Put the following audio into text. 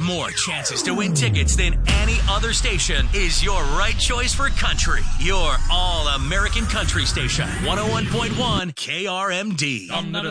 more chances to win tickets than any other station is your right choice for country. Your all-American country station, 101.1 KRMD.